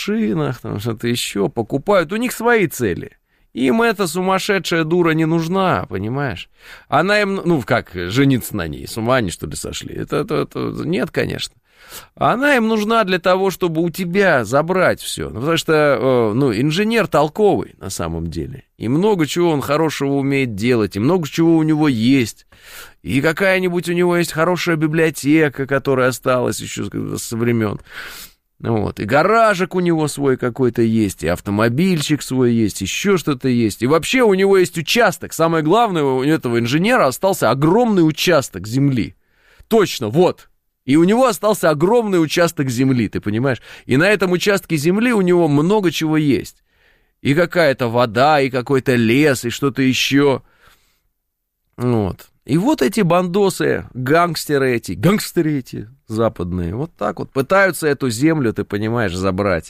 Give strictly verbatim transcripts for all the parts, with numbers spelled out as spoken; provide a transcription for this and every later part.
машинах, там что-то еще, покупают. У них свои цели. Им эта сумасшедшая дура не нужна, понимаешь? Она им, ну, как, жениться на ней, с ума они, что ли, сошли? Это, это, это, нет, конечно. Она им нужна для того, чтобы у тебя забрать все. Ну, потому что, ну, инженер толковый на самом деле. И много чего он хорошего умеет делать, и много чего у него есть. И какая-нибудь у него есть хорошая библиотека, которая осталась еще со времен. Вот. И гаражик у него свой какой-то есть, и автомобильчик свой есть, еще что-то есть. И вообще у него есть участок. Самое главное, у этого инженера остался огромный участок земли. Точно, вот. И у него остался огромный участок земли, ты понимаешь? И на этом участке земли у него много чего есть. И какая-то вода, и какой-то лес, и что-то еще. Вот. И вот эти бандосы, гангстеры эти, гангстеры эти западные, вот так вот пытаются эту землю, ты понимаешь, забрать.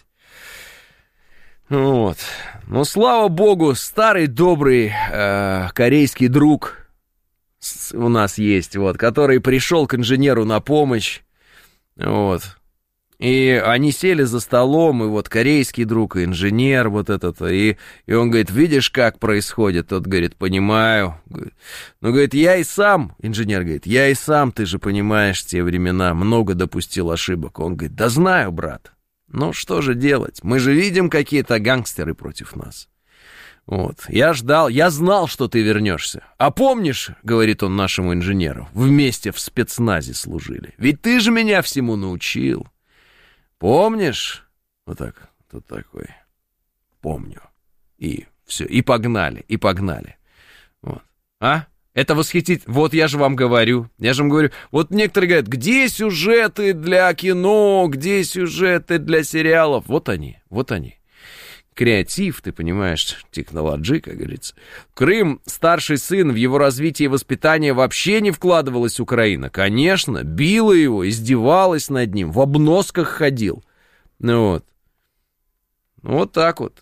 Вот. Но, слава богу, старый добрый э, корейский друг у нас есть, вот, который пришел к инженеру на помощь, вот, и они сели за столом, и вот корейский друг, и инженер вот этот, и, и он говорит, видишь, как происходит? Тот говорит, понимаю. Ну, говорит, я и сам, инженер говорит, я и сам, ты же понимаешь, в те времена много допустил ошибок. Он говорит, да знаю, брат, ну что же делать? Мы же видим какие-то гангстеры против нас. Вот, я ждал, я знал, что ты вернешься. А помнишь, говорит он нашему инженеру, вместе в спецназе служили. Ведь ты же меня всему научил. Помнишь? Вот так, тут такой. Помню. И все, и погнали, и погнали. Вот. А? Это восхитительно. Вот я же вам говорю. Я же вам говорю. Вот некоторые говорят, где сюжеты для кино, где сюжеты для сериалов? Вот они, вот они. Креатив, ты понимаешь, технологии, как говорится. Крым, старший сын, в его развитие и воспитание вообще не вкладывалась Украина. Конечно, била его, издевалась над ним, в обносках ходил. Ну вот. Вот так вот.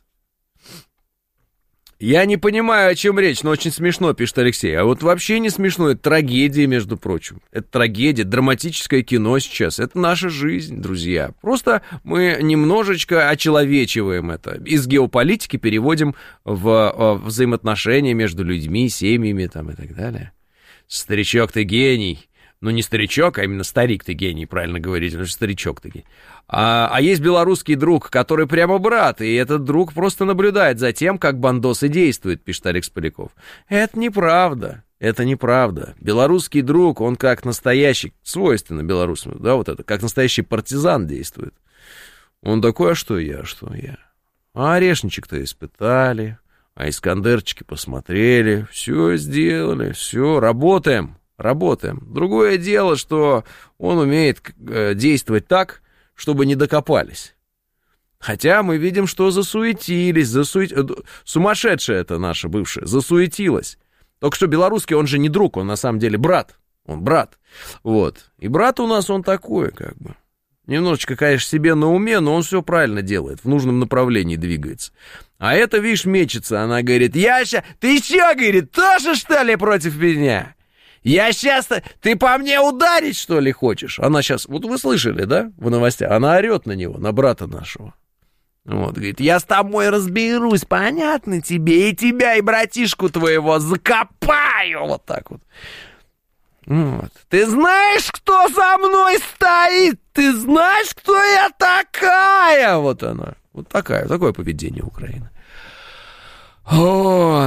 Я не понимаю, о чем речь, но очень смешно, пишет Алексей. А вот вообще не смешно, это трагедия, между прочим. Это трагедия, драматическое кино сейчас. Это наша жизнь, друзья. Просто мы немножечко очеловечиваем это. Из геополитики переводим в взаимоотношения между людьми, семьями там, и так далее. Старичок, ты гений. Ну, не старичок, а именно старик ты гений, правильно говорить, потому что старичок ты гений. А, а есть белорусский друг, который прямо брат, и этот друг просто наблюдает за тем, как бандосы действуют, пишет Алекс Поляков. Это неправда, это неправда. Белорусский друг, он как настоящий, свойственно белорусам, да, вот это, как настоящий партизан действует. Он такой, а что я, а что я? А орешничек-то испытали, а искандерчики посмотрели, все сделали, все, работаем. Работаем. Другое дело, что он умеет действовать так, чтобы не докопались. Хотя мы видим, что засуетились, засует... сумасшедшая это наша бывшая, засуетилась. Только что белорусский, он же не друг, он на самом деле брат. Он брат. Вот. И брат у нас, он такой, как бы. Немножечко, конечно, себе на уме, но он все правильно делает, в нужном направлении двигается. А это, видишь, мечется. Она говорит, я ща... Ты что, говорит, тоже, что ли, против меня? Я сейчас... Ты по мне ударить, что ли, хочешь? Она сейчас... Вот вы слышали, да, в новостях? Она орет на него, на брата нашего. Вот, говорит, я с тобой разберусь, понятно тебе? И тебя, и братишку твоего закопаю. Вот так вот. Вот. Ты знаешь, кто за мной стоит? Ты знаешь, кто я такая? Вот она. Вот такая, такое поведение Украины. Вот...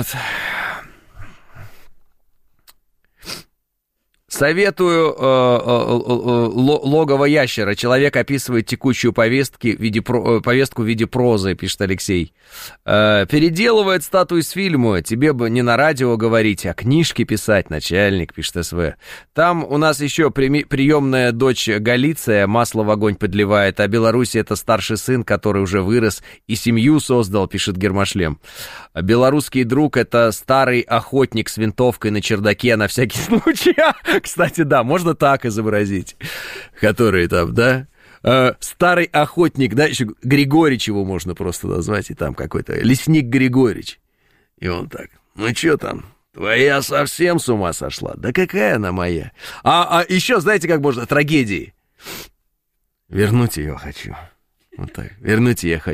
Советую э, э, логово ящера. Человек описывает текущую повестки в виде про, повестку в виде прозы, пишет Алексей. Э, переделывает статую из фильма. Тебе бы не на радио говорить, а книжки писать, начальник, пишет СВ. Там у нас еще при, приемная дочь Галиция масло в огонь подливает, а Беларусь это старший сын, который уже вырос и семью создал, пишет Гермошлем. Белорусский друг это старый охотник с винтовкой на чердаке на всякий случай. Кстати, да, можно так изобразить. Который там, да? Э, старый охотник, да, еще Григорич его можно просто назвать, и там какой-то лесник Григорич. И он так, ну что там, твоя совсем с ума сошла? Да какая она моя? А, а еще, знаете, как можно, трагедии. Вернуть ее хочу. Вот так, вернуть ее хочу.